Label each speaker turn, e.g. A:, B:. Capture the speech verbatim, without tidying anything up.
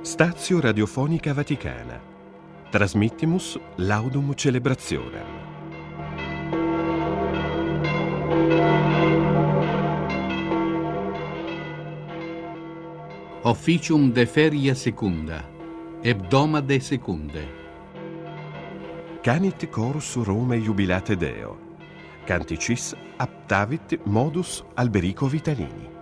A: Stazio Radiofonica Vaticana. Transmittimus laudum celebrationem.
B: Officium de feria secunda, hebdomade secunde.
A: Canit cors Rome jubilate Deo. Canticis aptavit modus Alberico Vitalini.